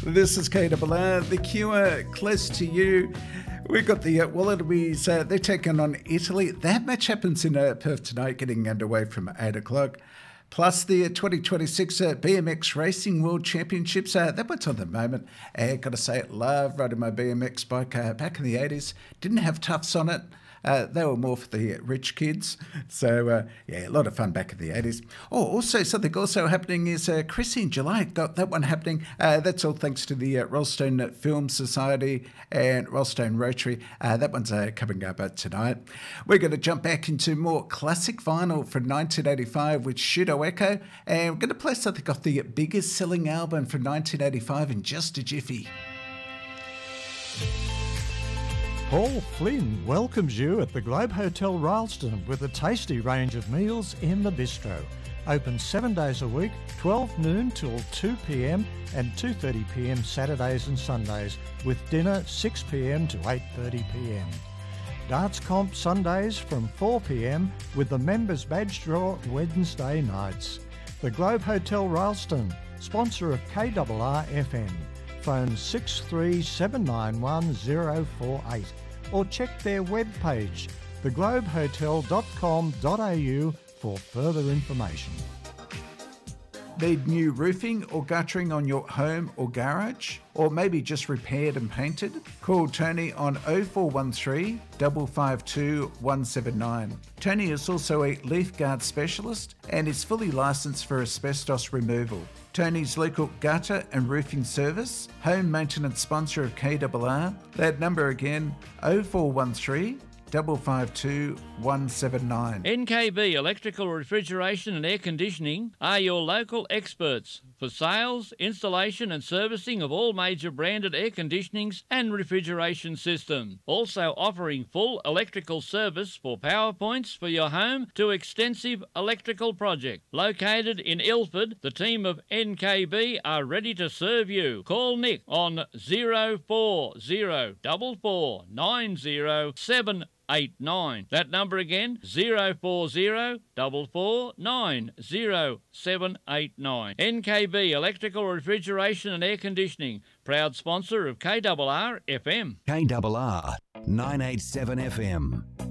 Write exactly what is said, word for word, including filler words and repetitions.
This is K R R, the Cure, close to you. We've got the uh, Wallabies, uh, they're taking on Italy. That match happens in uh, Perth tonight, getting underway from eight o'clock. Plus the uh, twenty twenty-six uh, B M X Racing World Championships. Uh, that one's on the moment. I uh, got to say, love riding my B M X bike uh, back in the eighties. Didn't have tufts on it. Uh, they were more for the rich kids. So, uh, yeah, a lot of fun back in the eighties. Oh, also, something also happening is uh, Chrissy in July. Got that one happening. Uh, that's all thanks to the uh, Rollstone Film Society and Rollstone Rotary. Uh, that one's uh, coming up uh, tonight. We're going to jump back into more classic vinyl from nineteen eighty-five with Shudo Echo. And we're going to play something off the biggest selling album from nineteen eighty-five in just a jiffy. Paul Flynn welcomes you at the Globe Hotel Rylstone with a tasty range of meals in the bistro. Open seven days a week, twelve noon till two p m and two thirty p m Saturdays and Sundays, with dinner six p m to eight thirty p m. Darts comp Sundays from four p m with the members badge draw Wednesday nights. The Globe Hotel Rylstone, sponsor of K R R F M. Phone six three seven nine one zero four eight or check their webpage the globe hotel dot com dot a u for further information. Need new roofing or guttering on your home or garage? Or maybe just repaired and painted? Call Tony on oh four one three, five five two, one seven nine. Tony is also a leaf guard specialist and is fully licensed for asbestos removal. Tony's local gutter and roofing service, home maintenance sponsor of K R R. That number again, oh four one three, five five two, one seven nine. N K B Electrical Refrigeration and Air Conditioning are your local experts for sales, installation and servicing of all major branded air conditionings and refrigeration systems. Also offering full electrical service for power points for your home to extensive electrical project. Located in Ilford, the team of N K B are ready to serve you. Call Nick on zero four zero four four nine zero seven eight nine. That number again, zero four zero four four nine zero seven eight nine. N K B Electrical Refrigeration and Air Conditioning, proud sponsor of K R R F M. K R R nine eighty-seven F M.